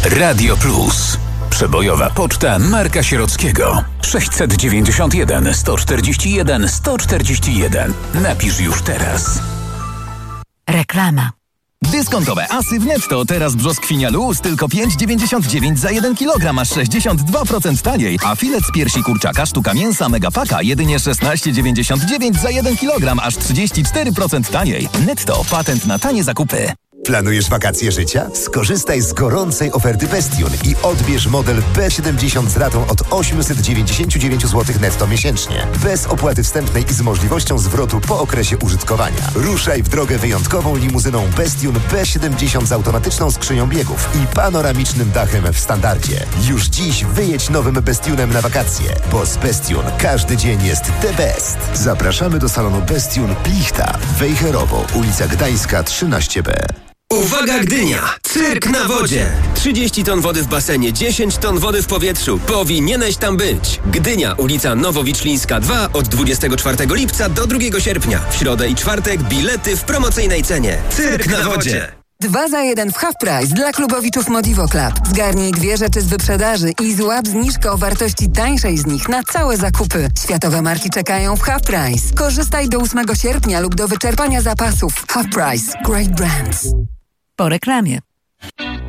Radio Plus. Przebojowa poczta Marka Sierockiego. 691 141 141. Napisz już teraz. Reklama. Dyskontowe asy w Netto. Teraz brzoskwinia Luz tylko 5,99 za 1 kg, aż 62% taniej. A filet z piersi kurczaka sztuka mięsa Megapaka jedynie 16,99 za 1 kg, aż 34% taniej. Netto. Patent na tanie zakupy. Planujesz wakacje życia? Skorzystaj z gorącej oferty Bestion i odbierz model B70 z ratą od 899 zł netto miesięcznie. Bez opłaty wstępnej i z możliwością zwrotu po okresie użytkowania. Ruszaj w drogę wyjątkową limuzyną Bestion B70 z automatyczną skrzynią biegów i panoramicznym dachem w standardzie. Już dziś wyjedź nowym Bestionem na wakacje, bo z Bestion każdy dzień jest the best. Zapraszamy do salonu Bestion Plichta, Wejherowo, ulica Gdańska 13B. Uwaga Gdynia! Cyrk na wodzie! 30 ton wody w basenie, 10 ton wody w powietrzu. Powinieneś tam być! Gdynia, ulica Nowowicz-Lińska 2 od 24 lipca do 2 sierpnia. W środę i czwartek bilety w promocyjnej cenie. Cyrk na wodzie! 2 za 1 w Half Price dla klubowiczów Modivo Club. Zgarnij 2 rzeczy z wyprzedaży i złap zniżkę o wartości tańszej z nich na całe zakupy. Światowe marki czekają w Half Price. Korzystaj do 8 sierpnia lub do wyczerpania zapasów. Half Price. Great brands. Po reklamie.